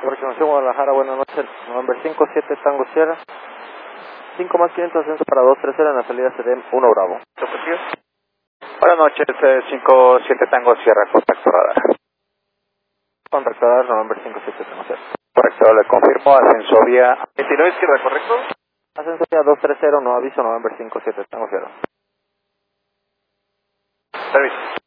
Aproximación Guadalajara, buenas noches, November 57 Tango Sierra, 5 más 500 ascenso para 230 en la salida CDM 1 Bravo. Buenas noches, 57 Tango Sierra, contacto radar. Contacto radar, November 57 Tango Sierra. Correcto, le confirmo, ascenso vía 29 izquierda, ¿correcto? Ascenso vía 230, no aviso, November 57 Tango Sierra. Servicio.